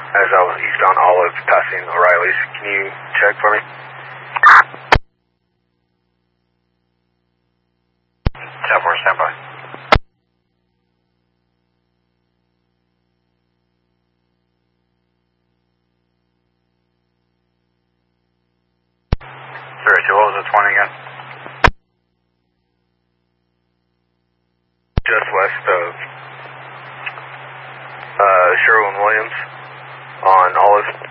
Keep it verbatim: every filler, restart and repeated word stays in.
as I was east on Olive, passing O'Reilly's. Can you check for me? ten four, stand by. Sorry, so what was the twenty again? Just west of uh, Sherwin-Williams on Olive.